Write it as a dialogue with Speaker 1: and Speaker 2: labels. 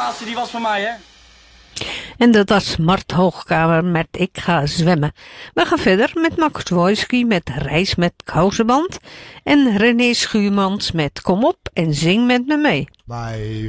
Speaker 1: laatste die was van mij, hè?
Speaker 2: En dat was Mart Hoogkamer met Ik ga zwemmen. We gaan verder met Max Wojski met Reis met kousenband. En René Schuurmans met Kom op en zing met me mee.
Speaker 3: Bij